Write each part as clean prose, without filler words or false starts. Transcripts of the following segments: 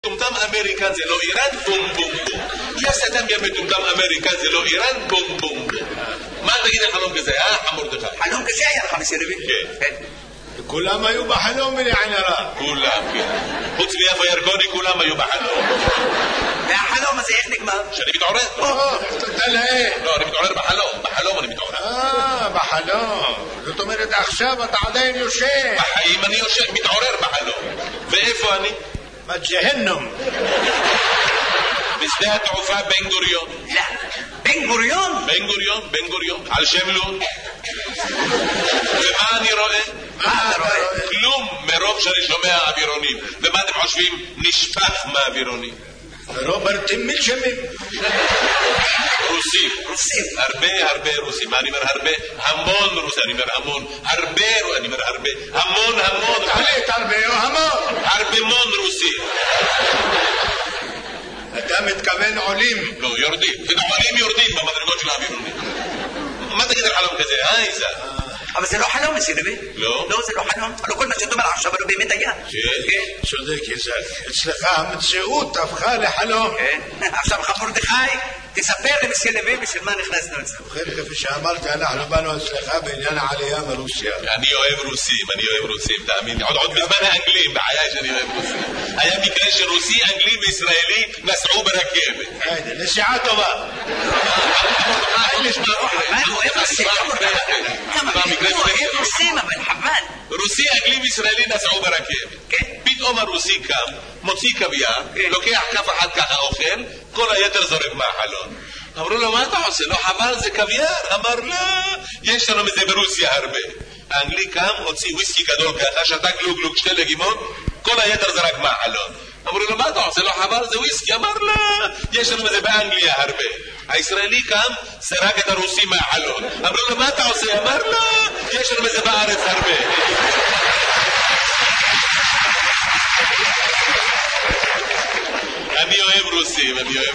מטומטם אמריקן זה לא איראן, בום בום בום. כשאדם יהיה מטומטם אמריקן זה לא איראן, בום בום בום. מה תגיד על חלום כזה, חמור דרך? חלום כזה היה לך מסלבי? כן. כולם היו בחלום ולעין הרע. כולם, כן. חוץ מיפה ירקוני כולם היו בחלום. והחלום הזה איך נגמר? שאני מתעורר. לא, אני מתעורר בחלום אני מתעורר. בחלום. זאת אומרת עכשיו אתה עדיין יושב. בחיים אני יושב, מתעורר בחלום. ואיפה אני? בג'הנום. בשדה התעופה בן גוריון. לא, בן גוריון? בן גוריון, על שם לוד. ומה אני רואה? מה אתה רואה? כלום, מרוב שאני שומע אווירונים. ומה אתם חושבים? נשפך מהאווירונים. רוברטים מלשמים. רוסים. הרבה רוסים. מה אני אומר הרבה? המון רוסים. אני אומר המון. הרבה, אני אומר הרבה. המון. תעלית הרבה או המון? הרבה מון רוסים. אתה מתכוון עולים. לא, יורדים. עולים יורדים במדרגות של האווירונים. מה תגיד על חלום כזה? איזה? אבל זה לא חלום מסלבי. לא? לא, זה לא חלום. הלוא כל מה שאתה אומר עכשיו לא באמת היה. כן. צודק יזק. אצלך המציאות הפכה לחלום. כן. עכשיו מרדכי, תספר לי מסלבי בשביל מה נכנסנו אצלנו. ובכן, כפי שאמרתי, אנחנו באנו אצלך בעניין העלייה מרוסיה. אני אוהב רוסים, תאמין לי. עוד בזמן האנגלים, בחיי שאני אוהב רוסים. היה מקרה שרוסי, אנגלי וישראלי נסעו ברכבת. נסיעה טובה. רוסי, אנגלי וישראלי נסעו ברכבת. פתאום הרוסי קם, מוציא קוויאר, לוקח כף אחד ככה אוכל, כל היתר זורק מהחלון. אמרו לו, מה אתה עושה? לא חבל, זה קוויאר. אמר, לא, יש לנו מזה ברוסיה הרבה. האנגלי קם, הוציא וויסקי גדול ככה, שתה גלוג שתי לגימות, כל היתר זרק מהחלון. אמרו לו, מה אתה עושה? לא חבל, זה וויסקי. אמר, לא, יש לנו מזה באנגליה הרבה. הישראלי קם, זרק את הרוסי מהחלון. אמרו לו, מה אתה עושה? אמר, לא, יש לנו מזה בארץ הרבה. אני אוהב רוסים.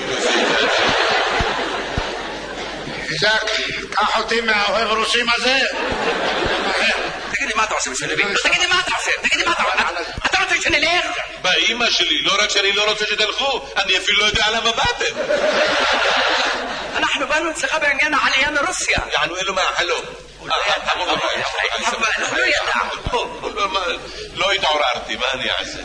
יזק, קח אותי מהאוהב רוסים הזה. תגיד לי מה אתה עושה מסלבי? תגיד לי מה אתה עושה? אתה רוצה שנלך? באמא שלי, לא רק שאני לא רוצה שתלכו, אני אפילו לא יודע למה באתם. אנחנו באנו אצלך בעניין העלייה מרוסיה. יענו אלו מהחלום. אנחנו לא ידענו. לא התעוררתי, מה אני אעשה?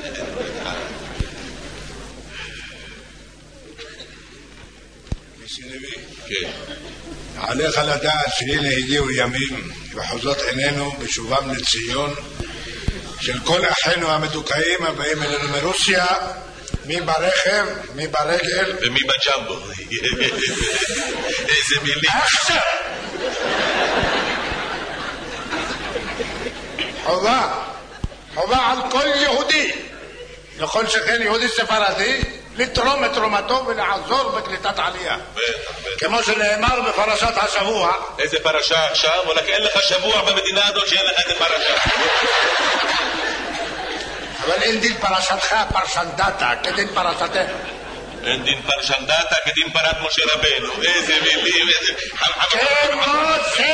כן. עליך לדעת שהנה הגיעו ימים וחוזות עינינו בשובם לציון של כל אחינו המדוכאים הבאים אלינו מרוסיה, מי ברכב, מי ברגל ומי בג'מבו. איזה מילים. עכשיו חובה על כל יהודי, לכל שכן יהודי ספרדי, לתרום את תרומתו ולעזור בקליטת עלייה. כמו שנאמר בפרשת השבוע. איזה פרשה עכשיו? אולי אין לך שבוע במדינה הזאת שאין לך איזה פרשה. אבל אין דין פרשתך פרשנדתה כדין פרשתך. אין דין פרשנדתה כדין פרת משה רבנו. איזה מילים, איזה... כן, משה